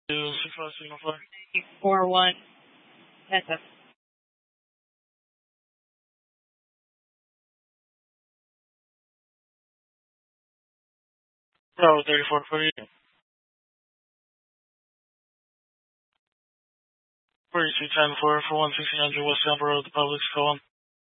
265 signal flag. 41. That's up. Bravo 34 for you. 4210 for 169 West Tampa Road, the public's calling.